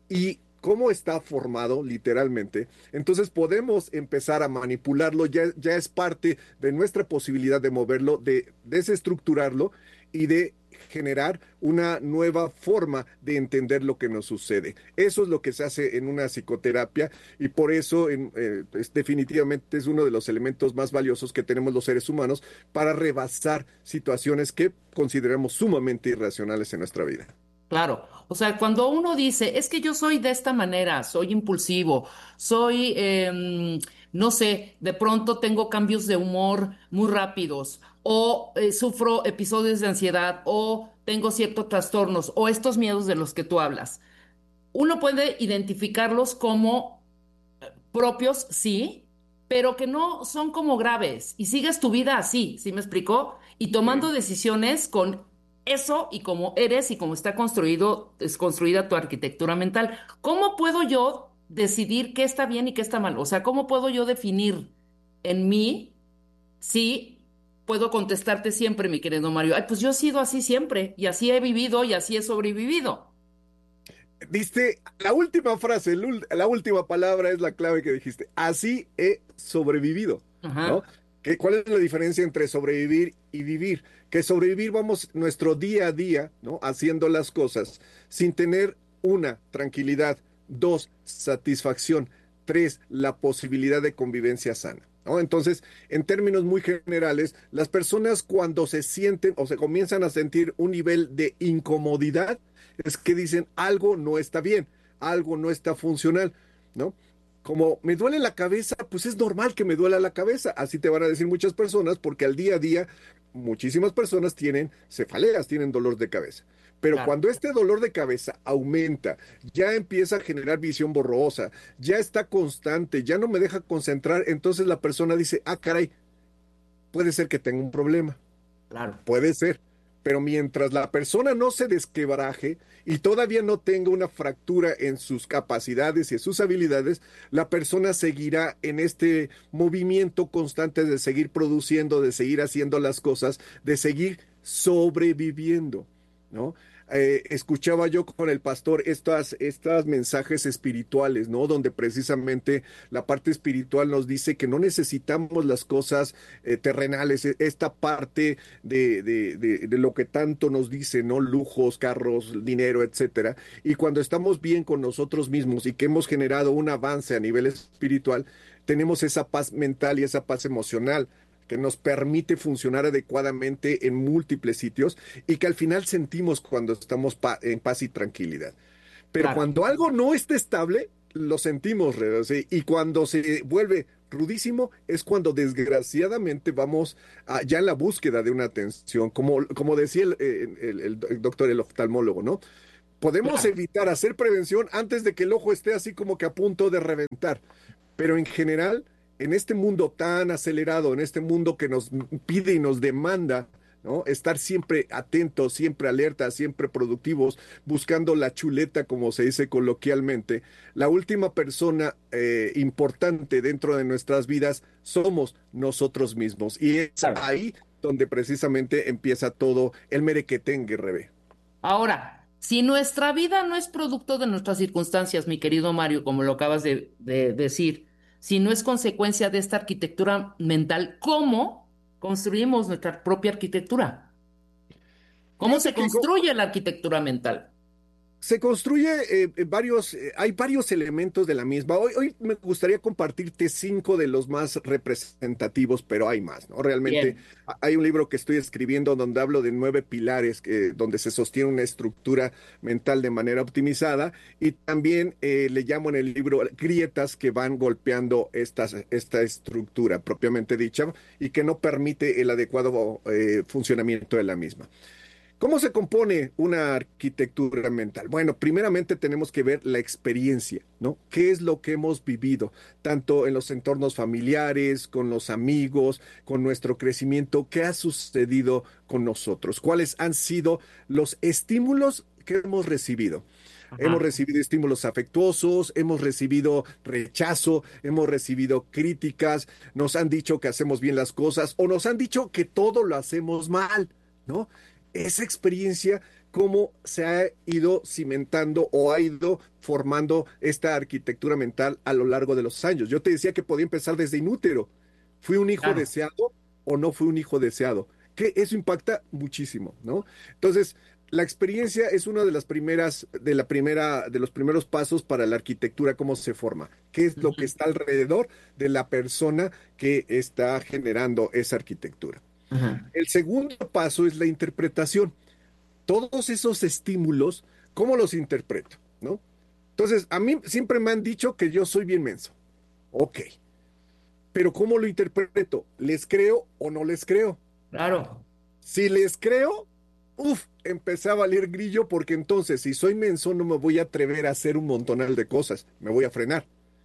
y cómo está formado literalmente. Entonces podemos empezar a manipularlo, ya, ya es parte de nuestra posibilidad de moverlo, de desestructurarlo y de generar una nueva forma de entender lo que nos sucede. Eso es lo que se hace en una psicoterapia y por eso en, eh, es, definitivamente es uno de los elementos más valiosos que tenemos los seres humanos para rebasar situaciones que consideramos sumamente irracionales en nuestra vida. Claro, o sea, cuando uno dice, es que yo soy de esta manera, soy impulsivo, soy, eh, no sé, de pronto tengo cambios de humor muy rápidos, o eh, sufro episodios de ansiedad, o tengo ciertos trastornos, o estos miedos de los que tú hablas, uno puede identificarlos como propios, sí, pero que no son como graves, y sigues tu vida así, ¿sí me explicó? Y tomando decisiones con eso y cómo eres y cómo está construido, es construida tu arquitectura mental. ¿Cómo puedo yo decidir qué está bien y qué está mal? O sea, ¿cómo puedo yo definir en mí si puedo contestarte siempre, mi querido Mario? Ay, pues yo he sido así siempre y así he vivido y así he sobrevivido. Diste la última frase, el ul- la última palabra es la clave que dijiste. Así he sobrevivido, Ajá. ¿no? ¿Qué- ¿Cuál es la diferencia entre sobrevivir y vivir? Que sobrevivir vamos nuestro día a día, ¿no? Haciendo las cosas sin tener una, tranquilidad, dos, satisfacción, tres, la posibilidad de convivencia sana, ¿no? Entonces, en términos muy generales, las personas cuando se sienten o se comienzan a sentir un nivel de incomodidad, es que dicen algo no está bien, algo no está funcional, ¿no? Como me duele la cabeza, pues es normal que me duela la cabeza. Así te van a decir muchas personas, porque al día a día muchísimas personas tienen cefaleas, tienen dolor de cabeza. Pero Claro. cuando este dolor de cabeza aumenta, ya empieza a generar visión borrosa, ya está constante, ya no me deja concentrar, entonces la persona dice, ah, caray, puede ser que tenga un problema. Claro. Puede ser. Pero mientras la persona no se desquebraje y todavía no tenga una fractura en sus capacidades y en sus habilidades, la persona seguirá en este movimiento constante de seguir produciendo, de seguir haciendo las cosas, de seguir sobreviviendo, ¿no? eh, escuchaba yo con el pastor estas, estas mensajes espirituales, ¿no? Donde precisamente la parte espiritual nos dice que no necesitamos las cosas eh, terrenales, esta parte de, de, de, de lo que tanto nos dice, ¿no? Lujos, carros, dinero, etcétera. Y cuando estamos bien con nosotros mismos y que hemos generado un avance a nivel espiritual, tenemos esa paz mental y esa paz emocional que nos permite funcionar adecuadamente en múltiples sitios y que al final sentimos cuando estamos pa- en paz y tranquilidad. Pero claro, cuando algo no está estable, lo sentimos, ¿sí? Y cuando se vuelve rudísimo es cuando desgraciadamente vamos a, ya en la búsqueda de una atención, como, como decía el, el, el, el doctor, el oftalmólogo, ¿no? Podemos claro. evitar hacer prevención antes de que el ojo esté así como que a punto de reventar, pero en general, en este mundo tan acelerado, en este mundo que nos pide y nos demanda, ¿no? Estar siempre atentos, siempre alertas, siempre productivos, buscando la chuleta, como se dice coloquialmente, la última persona eh, importante dentro de nuestras vidas somos nosotros mismos. Y es claro. ahí donde precisamente empieza todo el merequetengue, Rebe. Ahora, si nuestra vida no es producto de nuestras circunstancias, mi querido Mario, como lo acabas de, de decir, si no es consecuencia de esta arquitectura mental, ¿cómo construimos nuestra propia arquitectura? ¿Cómo se construye la arquitectura mental? Se construye eh, varios, eh, hay varios elementos de la misma. Hoy, hoy me gustaría compartirte cinco de los más representativos, pero hay más, ¿no? Realmente Bien. Hay un libro que estoy escribiendo donde hablo de nueve pilares, eh, donde se sostiene una estructura mental de manera optimizada, y también eh, le llamo en el libro grietas que van golpeando estas, esta estructura propiamente dicha y que no permite el adecuado eh, funcionamiento de la misma. ¿Cómo se compone una arquitectura mental? Bueno, primeramente tenemos que ver la experiencia, ¿no? ¿Qué es lo que hemos vivido? Tanto en los entornos familiares, con los amigos, con nuestro crecimiento, ¿qué ha sucedido con nosotros? ¿Cuáles han sido los estímulos que hemos recibido? Ajá. Hemos recibido estímulos afectuosos, hemos recibido rechazo, hemos recibido críticas, nos han dicho que hacemos bien las cosas o nos han dicho que todo lo hacemos mal, ¿no? Esa experiencia, cómo se ha ido cimentando o ha ido formando esta arquitectura mental a lo largo de los años. Yo te decía que podía empezar desde inútero. ¿Fui un hijo claro. deseado o no fui un hijo deseado? Que eso impacta muchísimo, ¿no? Entonces, la experiencia es una de las primeras, de la primera, de los primeros pasos para la arquitectura, cómo se forma, qué es lo que está alrededor de la persona que está generando esa arquitectura. Ajá. El segundo paso es la interpretación. Todos esos estímulos, ¿cómo los interpreto? ¿No? Entonces, a mí siempre me han dicho que yo soy bien menso. Ok. Pero ¿cómo lo interpreto? ¿Les creo o no les creo? Claro. Si les creo, uff, empecé a valer grillo, porque entonces si soy menso no me voy a atrever a hacer un montonal de cosas. Me voy a frenar.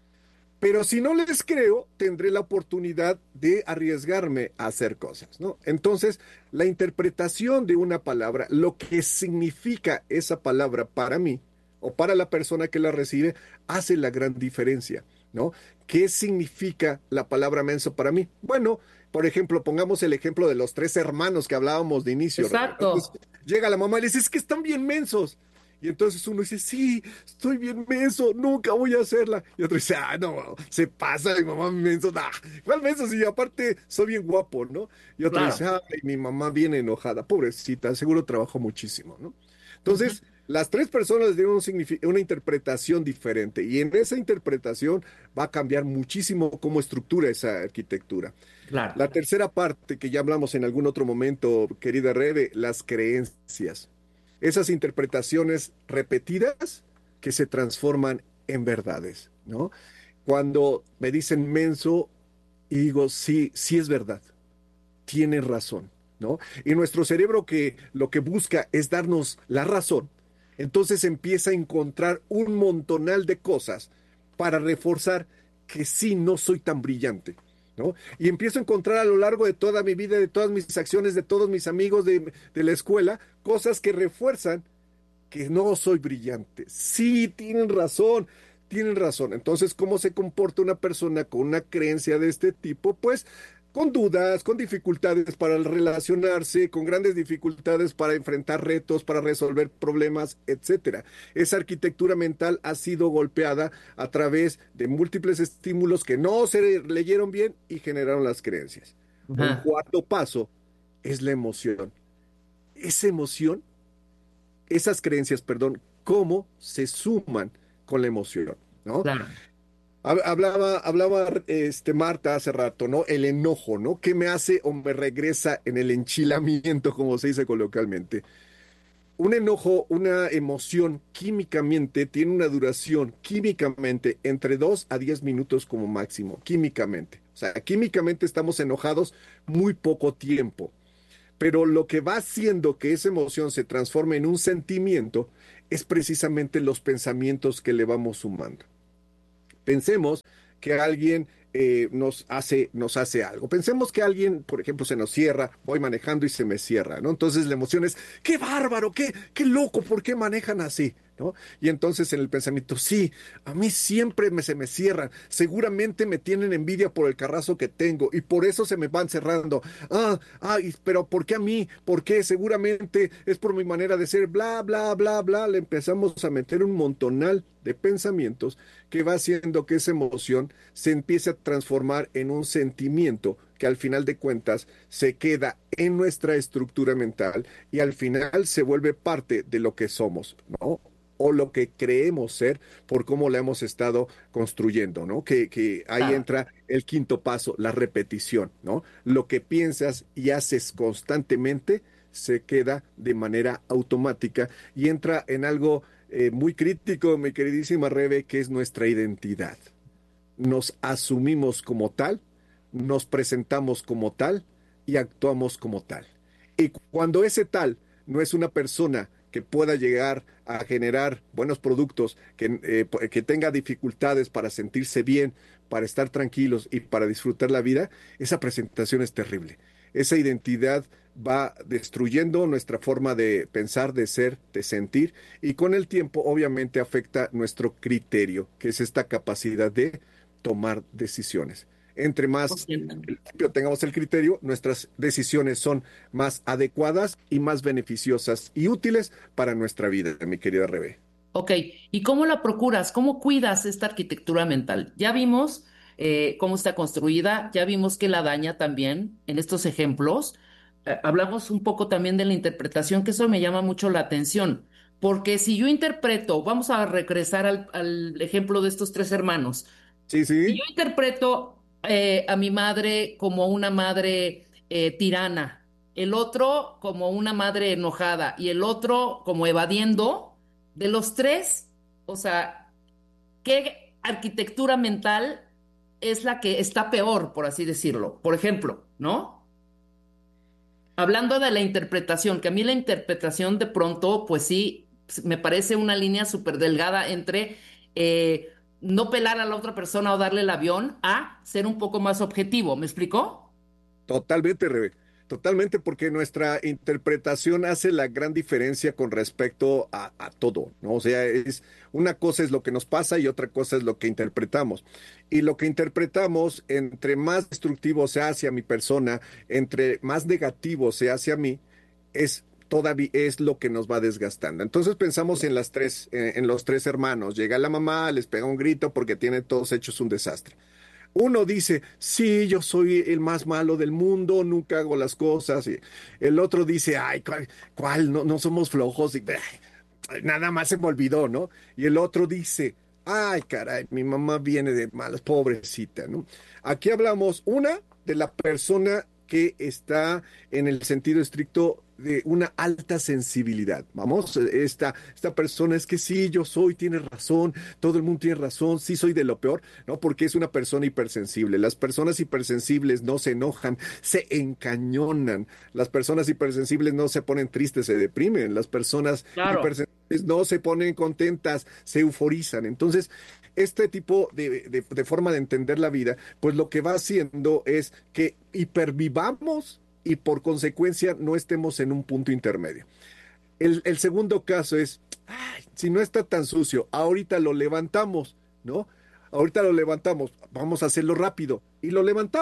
Pero si no les creo, tendré la oportunidad de arriesgarme a hacer cosas, ¿no? Entonces, la interpretación de una palabra, lo que significa esa palabra para mí o para la persona que la recibe, hace la gran diferencia, ¿no? ¿Qué significa la palabra menso para mí? Bueno, por ejemplo, pongamos el ejemplo de los tres hermanos que hablábamos de inicio. Exacto. Entonces, llega la mamá y le dice, es que están bien mensos. Y entonces uno dice, sí, estoy bien menso, nunca voy a hacerla. Y otro dice, ah, no, se pasa, mi mamá menso, nah, ¿cuál menso? Si aparte soy bien guapo, ¿no? Y otro claro. dice, ay, mi mamá viene enojada, pobrecita, seguro trabajó muchísimo, ¿no? Entonces, uh-huh. las tres personas tienen un signific- una interpretación diferente, y en esa interpretación va a cambiar muchísimo cómo estructura esa arquitectura. Claro. La tercera parte, que ya hablamos en algún otro momento, querida Rebe, las creencias. Esas interpretaciones repetidas que se transforman en verdades, ¿no? Cuando me dicen menso, y digo, sí, sí es verdad, tienes razón, ¿no? Y nuestro cerebro, que lo que busca es darnos la razón, entonces empieza a encontrar un montonal de cosas para reforzar que sí, no soy tan brillante, ¿no? Y empiezo a encontrar a lo largo de toda mi vida, de todas mis acciones, de todos mis amigos de, de la escuela, cosas que refuerzan que no soy brillante. Sí, tienen razón, tienen razón. Entonces, ¿cómo se comporta una persona con una creencia de este tipo? Pues con dudas, con dificultades para relacionarse, con grandes dificultades para enfrentar retos, para resolver problemas, etcétera. Esa arquitectura mental ha sido golpeada a través de múltiples estímulos que no se leyeron bien y generaron las creencias. Ajá. Un cuarto paso es la emoción. Esa emoción, esas creencias, perdón, cómo se suman con la emoción, ¿no? Claro. Hablaba, hablaba este, Marta hace rato, ¿no? El enojo, ¿no? ¿Qué me hace o me regresa en el enchilamiento, como se dice coloquialmente? Un enojo, una emoción químicamente tiene una duración químicamente entre dos a diez minutos como máximo, químicamente. O sea, químicamente estamos enojados muy poco tiempo. Pero lo que va haciendo que esa emoción se transforme en un sentimiento es precisamente los pensamientos que le vamos sumando. Pensemos que alguien eh, nos hace, nos hace algo. Pensemos que alguien, por ejemplo, se nos cierra, voy manejando y se me cierra, ¿no? Entonces la emoción es, ¡qué bárbaro! ¡Qué, qué loco! ¿Por qué manejan así? ¿No? Y entonces en el pensamiento, sí, a mí siempre me, se me cierran, seguramente me tienen envidia por el carrazo que tengo y por eso se me van cerrando. Ah, ah, pero ¿por qué a mí? ¿Por qué? Seguramente es por mi manera de ser, bla, bla, bla, bla. Le empezamos a meter un montonal de pensamientos que va haciendo que esa emoción se empiece a transformar en un sentimiento que al final de cuentas se queda en nuestra estructura mental y al final se vuelve parte de lo que somos, ¿no? O lo que creemos ser por cómo la hemos estado construyendo, ¿no? Que, que ahí Claro. entra el quinto paso, la repetición, ¿no? Lo que piensas y haces constantemente se queda de manera automática y entra en algo eh, muy crítico, mi queridísima Rebe, que es nuestra identidad. Nos asumimos como tal, nos presentamos como tal y actuamos como tal. Y cuando ese tal no es una persona que pueda llegar a generar buenos productos, que, eh, que tenga dificultades para sentirse bien, para estar tranquilos y para disfrutar la vida, esa presentación es terrible. Esa identidad va destruyendo nuestra forma de pensar, de ser, de sentir, y con el tiempo obviamente afecta nuestro criterio, que es esta capacidad de tomar decisiones. Entre más limpio tengamos el criterio, nuestras decisiones son más adecuadas y más beneficiosas y útiles para nuestra vida, mi querida Rebe. Ok, ¿y cómo la procuras? ¿Cómo cuidas esta arquitectura mental? Ya vimos eh, cómo está construida, ya vimos que la daña también en estos ejemplos. Eh, hablamos un poco también de la interpretación, que eso me llama mucho la atención, porque si yo interpreto, vamos a regresar al, al ejemplo de estos tres hermanos. Sí, sí. Si yo interpreto eh, a mi madre como una madre eh, tirana, el otro como una madre enojada y el otro como evadiendo, de los tres, o sea, ¿qué arquitectura mental es la que está peor, por así decirlo? Por ejemplo, ¿no? Hablando de la interpretación, que a mí la interpretación de pronto, pues sí, me parece una línea súper delgada entre eh, no pelar a la otra persona o darle el avión a ser un poco más objetivo. ¿Me explicó? Totalmente, Rebe. Totalmente, porque nuestra interpretación hace la gran diferencia con respecto a, a todo, ¿no? O sea, es una cosa es lo que nos pasa y otra cosa es lo que interpretamos. Y lo que interpretamos, entre más destructivo sea hacia mi persona, entre más negativo sea hacia mí, es todavía es lo que nos va desgastando. Entonces pensamos en las tres, en, en los tres hermanos. Llega la mamá, les pega un grito porque tienen todos hechos un desastre. Uno dice, sí, yo soy el más malo del mundo, nunca hago las cosas. Y el otro dice, ay, ¿cuál? cuál? No, no somos flojos. Y, ay, nada más se me olvidó, ¿no? Y el otro dice, ay, caray, mi mamá viene de malas, pobrecita, ¿no? Aquí hablamos, una, de la persona que está en el sentido estricto de una alta sensibilidad. Vamos, esta, esta persona es que sí, yo soy, tiene razón, todo el mundo tiene razón, sí soy de lo peor, ¿no? Porque es una persona hipersensible. Las personas hipersensibles no se enojan, se encañonan. Las personas hipersensibles no se ponen tristes, se deprimen. Las personas Claro. hipersensibles no se ponen contentas, se euforizan. Entonces, este tipo de, de, de forma de entender la vida, pues lo que va haciendo es que hipervivamos y por consecuencia no estemos en un punto intermedio. El, el segundo caso es, ay, si no está tan sucio, ahorita lo levantamos, ¿no? Ahorita lo levantamos, vamos a hacerlo rápido y lo levantamos.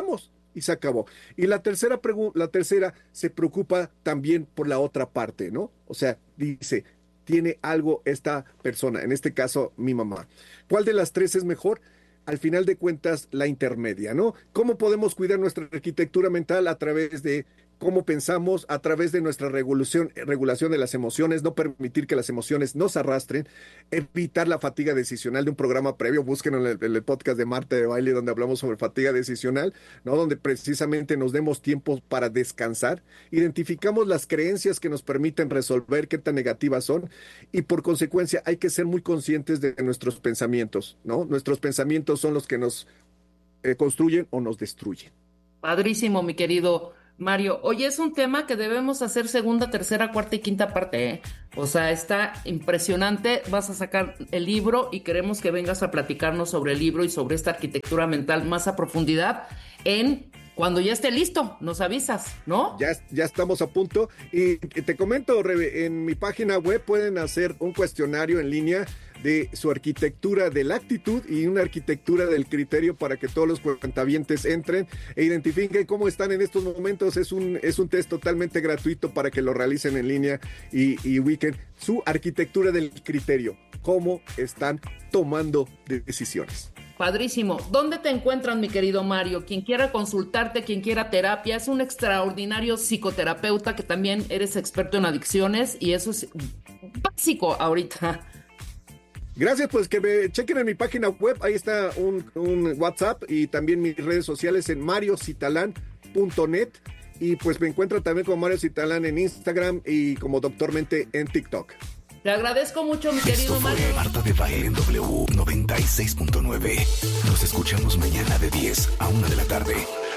y se acabó. Y la tercera, pregu- la tercera se preocupa también por la otra parte, ¿no? O sea, dice, tiene algo esta persona, en este caso mi mamá. ¿Cuál de las tres es mejor? Al final de cuentas, la intermedia, ¿no? ¿Cómo podemos cuidar nuestra arquitectura mental? A través de cómo pensamos, a través de nuestra regulación, regulación de las emociones, no permitir que las emociones nos arrastren, evitar la fatiga decisional de un programa previo. Busquen en el, en el podcast de Marta de Baile donde hablamos sobre fatiga decisional, ¿no? Donde precisamente nos demos tiempo para descansar, identificamos las creencias que nos permiten resolver qué tan negativas son y por consecuencia hay que ser muy conscientes de nuestros pensamientos, ¿no? Nuestros pensamientos son los que nos eh, construyen o nos destruyen. Padrísimo, mi querido Mario. Oye, es un tema que debemos hacer segunda, tercera, cuarta y quinta parte, ¿eh? O sea, está impresionante. Vas a sacar el libro y queremos que vengas a platicarnos sobre el libro y sobre esta arquitectura mental más a profundidad en cuando ya esté listo. Nos avisas, ¿no? Ya, ya estamos a punto. Y te comento, Rebe, en mi página web pueden hacer un cuestionario en línea de su arquitectura de la actitud y una arquitectura del criterio para que todos los cuentavientes entren e identifiquen cómo están en estos momentos. Es un, es un test totalmente gratuito para que lo realicen en línea y, y ubiquen su arquitectura del criterio, cómo están tomando decisiones. Padrísimo. ¿Dónde te encuentran, mi querido Mario? Quien quiera consultarte, quien quiera terapia, es un extraordinario psicoterapeuta que también eres experto en adicciones y eso es básico ahorita. Gracias, pues que me chequen en mi página web, ahí está un, un WhatsApp y también mis redes sociales en mario citalán punto net y pues me encuentran también como Mario Citalán en Instagram y como Doctor Mente en TikTok. Te agradezco mucho, mi querido Esto fue Mario. Marta de Baile en W noventa y seis punto nueve. Nos escuchamos mañana de diez a una de la tarde.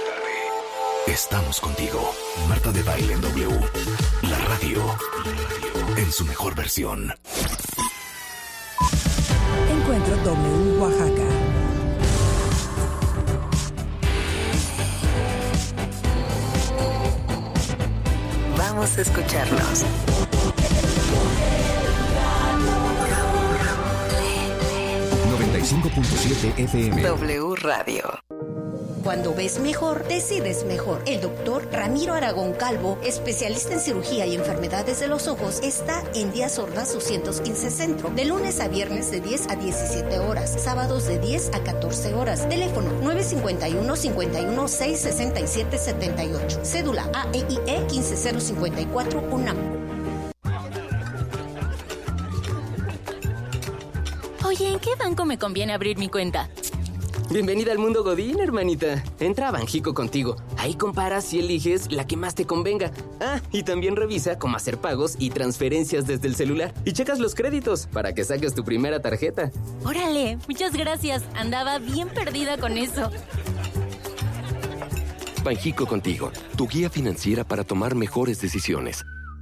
Estamos contigo. Marta de Baile en W. La radio en su mejor versión. Encuentro W Oaxaca. Vamos a escucharnos. noventa y cinco punto siete F M. W Radio. Cuando ves mejor, decides mejor. El doctor Ramiro Aragón Calvo, especialista en cirugía y enfermedades de los ojos, está en Díaz Ordaz doscientos quince Centro, de lunes a viernes de diez a diecisiete horas, sábados de diez a catorce horas. Teléfono nueve cinco uno, cinco uno seis, seis siete siete ocho. Cédula A E I E uno cinco cero cinco cuatro UNAM. Oye, ¿en qué banco me conviene abrir mi cuenta? Bienvenida al mundo Godín, hermanita. Entra a Banjico Contigo. Ahí comparas y eliges la que más te convenga. Ah, y también revisa cómo hacer pagos y transferencias desde el celular. Y checas los créditos para que saques tu primera tarjeta. Órale, muchas gracias. Andaba bien perdida con eso. Banjico Contigo, tu guía financiera para tomar mejores decisiones.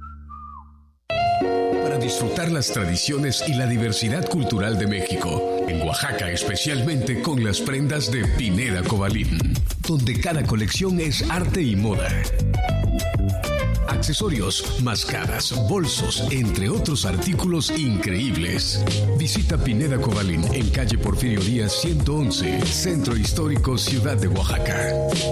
Para disfrutar las tradiciones y la diversidad cultural de México. En Oaxaca, especialmente con las prendas de Pineda Cobalín, donde cada colección es arte y moda. Accesorios, máscaras, bolsos, entre otros artículos increíbles. Visita Pineda Cobalín en calle Porfirio Díaz ciento once, Centro Histórico, Ciudad de Oaxaca.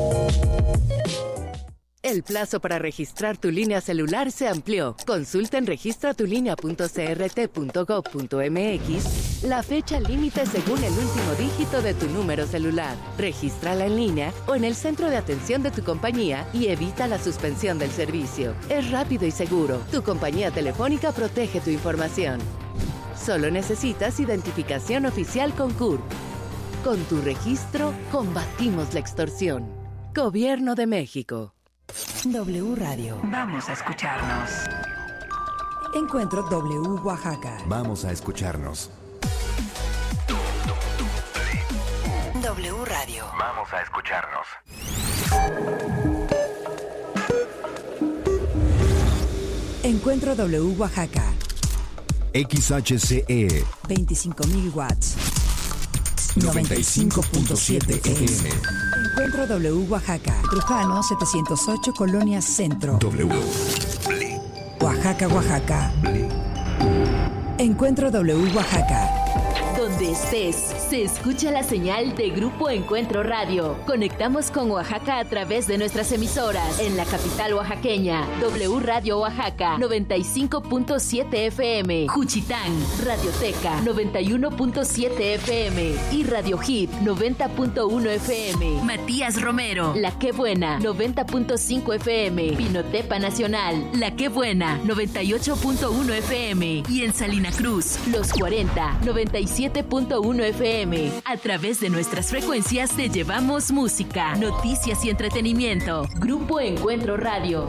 El plazo para registrar tu línea celular se amplió. Consulta en registra tu línea punto c r t punto gob punto m x la fecha límite según el último dígito de tu número celular. Regístrala en línea o en el centro de atención de tu compañía y evita la suspensión del servicio. Es rápido y seguro. Tu compañía telefónica protege tu información. Solo necesitas identificación oficial con C U R. Con tu registro, combatimos la extorsión. Gobierno de México. W Radio. Vamos a escucharnos. Encuentro W Oaxaca. Vamos a escucharnos. W Radio. Vamos a escucharnos. Encuentro W Oaxaca. X H C E veinticinco mil watts. noventa y cinco punto siete F M. Encuentro W Oaxaca. Trujano setecientos ocho, Colonia Centro. W. Oaxaca, Oaxaca. Encuentro W Oaxaca. Donde estés, se escucha la señal de Grupo Encuentro Radio. Conectamos con Oaxaca a través de nuestras emisoras. En la capital oaxaqueña, W Radio Oaxaca, noventa y cinco punto siete F M. Juchitán, Radioteca, noventa y uno punto siete F M. Y Radio Hit, noventa punto uno F M. Matías Romero, La Qué Buena, noventa punto cinco F M. Pinotepa Nacional, La Qué Buena, noventa y ocho punto uno F M. Y en Salina Cruz, Los cuarenta, noventa y siete punto uno F M. A través de nuestras frecuencias te llevamos música, noticias y entretenimiento. Grupo Encuentro Radio.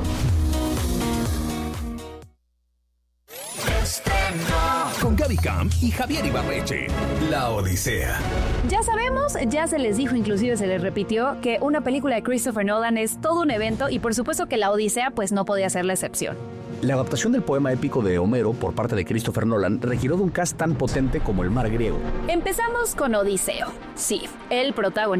Con Gaby Camp y Javier Ibarreche, La Odisea. Ya sabemos, ya se les dijo, inclusive se les repitió, que una película de Christopher Nolan es todo un evento y por supuesto que La Odisea pues no podía ser la excepción. La adaptación del poema épico de Homero por parte de Christopher Nolan requirió de un cast tan potente como el mar griego. Empezamos con Odiseo. Sí, el protagonista